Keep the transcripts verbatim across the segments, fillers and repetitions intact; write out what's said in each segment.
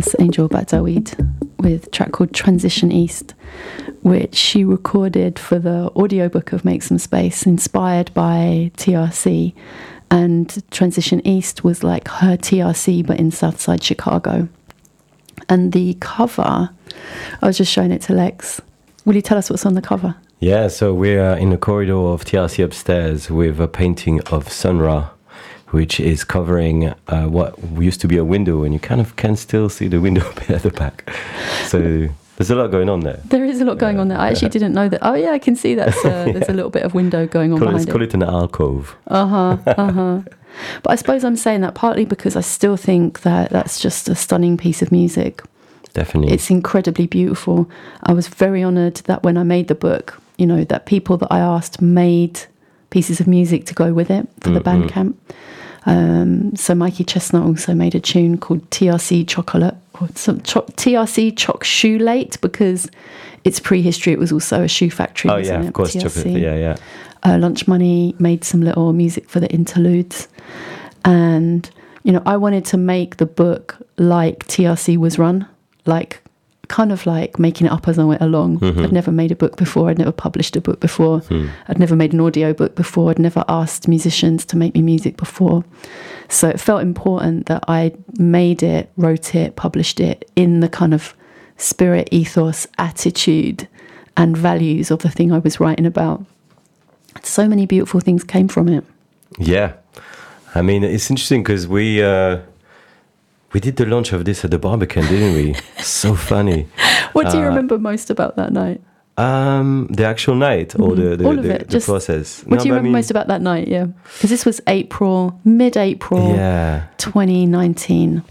That's Angel Badaweed with a track called Transition East, which she recorded for the audiobook of Make Some Space, inspired by T R C. And Transition East was like her T R C, but in Southside Chicago. And the cover, I was just showing it to Lex. Will you tell us what's on the cover? Yeah, so we're in a corridor of T R C upstairs with a painting of Sun Ra, which is covering uh, what used to be a window, and you kind of can still see the window at the back. So there's a lot going on there. There is a lot going yeah. on there. I actually didn't know that. Oh yeah, I can see that. Uh, yeah. There's a little bit of window going on call behind it, it. Call it an alcove. Uh-huh, uh-huh. But I suppose I'm saying that partly because I still think that that's just a stunning piece of music. Definitely. It's incredibly beautiful. I was very honoured that when I made the book, you know, that people that I asked made pieces of music to go with it for mm-hmm. the Bandcamp. Um, so Mikey Chestnut also made a tune called T R C Chocolate, or some cho- T R C Choc Shoe Late, because it's prehistory. It was also a shoe factory. Oh yeah, it? of course, T R C. chocolate. Yeah, yeah. Uh, Lunch Money made some little music for the interludes, and you know, I wanted to make the book like T R C was run, like kind of like making it up as I went along. Mm-hmm. I'd never made a book before. I'd never published a book before. Mm. I'd never made an audio book before. I'd never asked musicians to make me music before. So it felt important that I made it, wrote it, published it in the kind of spirit, ethos, attitude, and values of the thing I was writing about. So many beautiful things came from it. Yeah. I mean, it's interesting because we... Uh We did the launch of this at the Barbican, didn't we? So funny. What do you uh, remember most about that night? Um, the actual night or the, the, All of the, it. the Just, process? What no, do you remember I mean, most about that night? Yeah, because this was April, mid-April, yeah, twenty nineteen.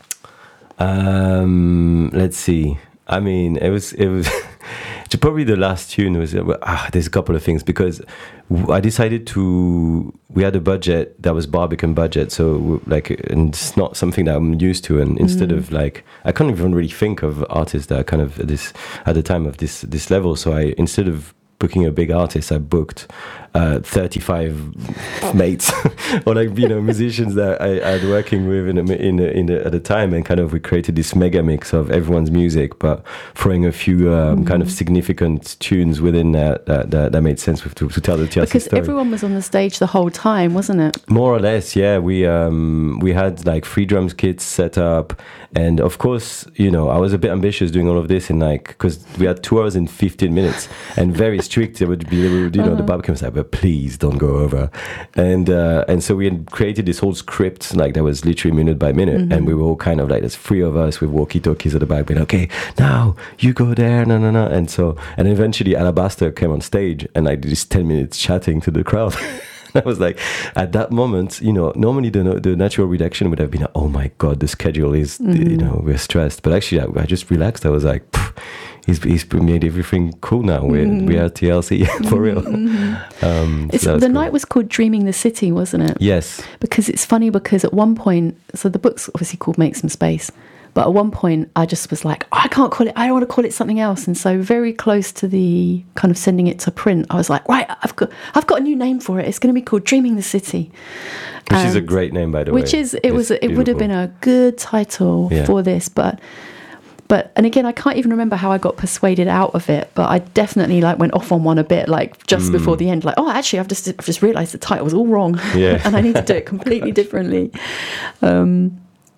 Um, let's see. I mean, it was it was probably the last tune was. Uh, ah, there's a couple of things because I decided to. We had a budget that was Barbican budget, so like, and it's not something that I'm used to. And instead mm. of like, I can't even really think of artists that are kind of this at the time of this this level. So I instead of booking a big artist, I booked uh, thirty-five mates or like, you know, musicians that I, I had working with in a, in, a, in a, at the time, and kind of we created this mega mix of everyone's music, but throwing a few um, mm-hmm. kind of significant tunes within that that, that, that made sense with, to, to tell the T R C because story. Everyone was on the stage the whole time, wasn't it? More or less, yeah. We um, we had like free drums kits set up, and of course, you know, I was a bit ambitious doing all of this in like, because we had two hours and fifteen minutes, and very strict. There would be, you know, uh-huh. the Barbican was like, but please don't go over, and uh, and so we had created this whole script like that was literally minute by minute, mm-hmm. and we were all kind of like, there's three of us with walkie-talkies at the back, being okay, now you go there, no, no, no, and so and eventually Alabaster came on stage, and I did this ten minutes chatting to the crowd. I was like, at that moment, you know, normally the the natural reaction would have been, oh my God, the schedule is, mm-hmm. you know, we're stressed. But actually, I, I just relaxed. I was like, he's he's made everything cool now. We mm-hmm. we are T L C for real. Mm-hmm. Um, so the cool. night was called Dreaming the City, wasn't it? Yes. Because it's funny because at one point, so the book's obviously called Make Some Space. But at one point, I just was like, oh, I can't call it, I want to call it something else. And so very close to the kind of sending it to print, I was like, right, I've got I've got a new name for it. It's going to be called Dreaming the City. Which and, is a great name, by the which way. Which is, it it's was, it beautiful. would have been a good title yeah. for this. But, but, and again, I can't even remember how I got persuaded out of it. But I definitely like went off on one a bit, like just mm. before the end, like, oh, actually, I've just, I've just realised the title was all wrong. Yeah. And I need to do it completely differently. Um,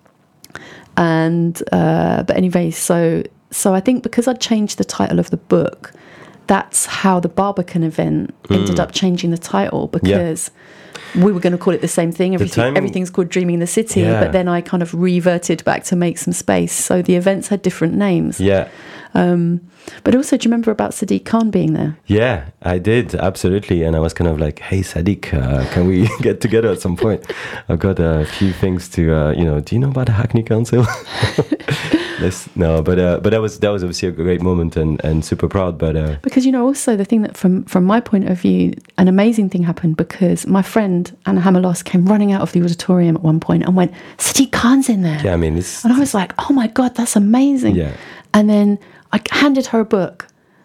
And uh, but anyway, so so I think because I'd changed the title of the book, that's how the Barbican event mm. ended up changing the title, because yeah. we were going to call it the same thing. Everything, time, everying's called Dreaming the City, yeah. but then I kind of reverted back to Make Some Space. So the events had different names. Yeah. Um, but also, do you remember about Sadiq Khan being there? Yeah, I did, absolutely. And I was kind of like, hey, Sadiq, uh, can we get together at some point? I've got a few things to, uh, you know, do you know about the Hackney Council? Let's, no, but uh, but that was that was obviously a great moment, and, and super proud. But uh, because, you know, also the thing that from, from my point of view, an amazing thing happened, because my friend Anna Hamalos came running out of the auditorium at one point and went, Sadiq Khan's in there. Yeah, I mean, it's... And I was like, oh my God, that's amazing. Yeah. And then I handed her a book,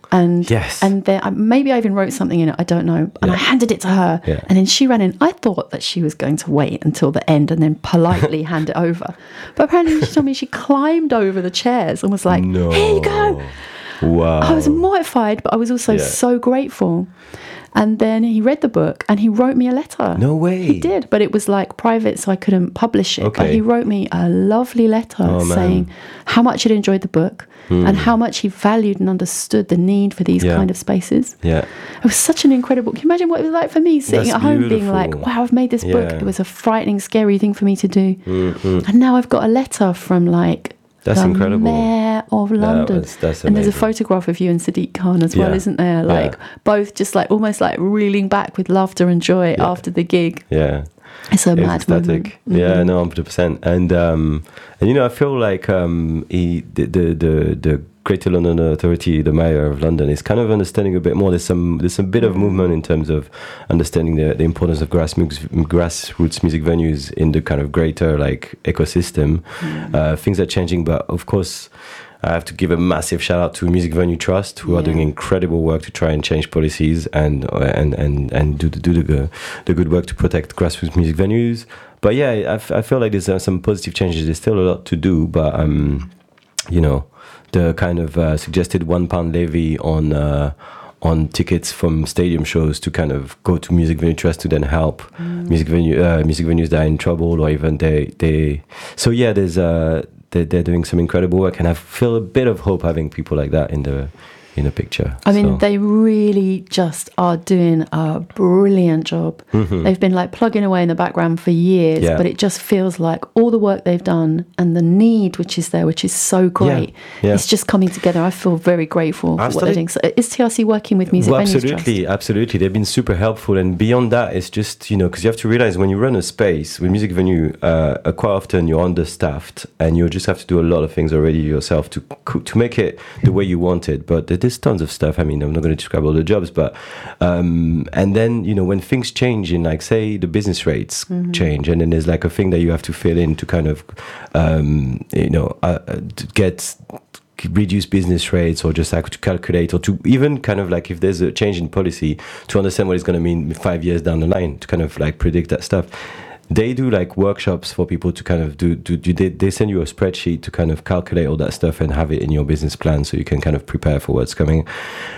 And Yes. and then I- maybe I even wrote something in it. I don't know. And Yeah. I handed it to her, Yeah. and then she ran in. I thought that she was going to wait until the end and then politely hand it over. But apparently, she told me she climbed over the chairs and was like, No. "Here you go." Wow. I was mortified, but I was also Yeah. so grateful. And then he read the book and he wrote me a letter. No way. He did, but it was like private, so I couldn't publish it. But Okay. he wrote me a lovely letter Oh, man. saying how much he'd enjoyed the book and how much he valued and understood the need for these Yeah. kind of spaces. Yeah. It was such an incredible. Can you imagine what it was like for me sitting That's at home being beautiful. like, wow, I've made this book. Yeah. It was a frightening, scary thing for me to do. Mhm. And now I've got a letter from like That's the incredible. mayor of London. was- that's and there's a amazing. photograph of you and Sadiq Khan as well, Yeah. isn't there? Yeah. Like both just like almost like reeling back with laughter and joy Yeah. after the gig. Yeah. It's a It was mad moment. ecstatic. Yeah, no, hundred percent. And um, and you know, I feel like um, he, the, the the the Greater London Authority, the mayor of London, is kind of understanding a bit more. There's some there's some bit of movement in terms of understanding the, the importance of grass, grassroots music venues in the kind of greater like ecosystem. Mm. Uh, things are changing, but of course, I have to give a massive shout out to Music Venue Trust, who yeah. are doing incredible work to try and change policies and and and and do the do the, the good work to protect grassroots music venues. But yeah, I, f- I feel like there's uh, some positive changes. There's still a lot to do, but um, you know, the kind of uh, suggested one pound levy on uh, on tickets from stadium shows to kind of go to Music Venue Trust to then help mm. music venue uh, music venues that are in trouble, or even they they. So yeah, there's uh they're, they're doing some incredible work, and I feel a bit of hope having people like that in the in the picture. I mean, so. they really just are doing a brilliant job. Mm-hmm. They've been like plugging away in the background for years, yeah. but it just feels like all the work they've done and the need which is there, which is so great, yeah. Yeah. it's just coming together. I feel very grateful for I've what they're doing. So is T R C working with Music well, Venues absolutely, Trust? Absolutely. They've been super helpful. And beyond that, it's just, you know, because you have to realize when you run a space with music venue, uh, quite often you're understaffed and you just have to do a lot of things already yourself to to make it the way you want it. But there's tons of stuff. I mean, I'm not going to describe all the jobs, but um, and then, you know, when things change in, like, say, the business rates mm-hmm. change, and then there's like a thing that you have to fill in to kind of, um, you know, uh, to get reduce business rates, or just like to calculate, or to even kind of like if there's a change in policy, to understand what it's going to mean five years down the line, to kind of like predict that stuff. They do like workshops for people to kind of do, do, do they, they send you a spreadsheet to kind of calculate all that stuff and have it in your business plan so you can kind of prepare for what's coming.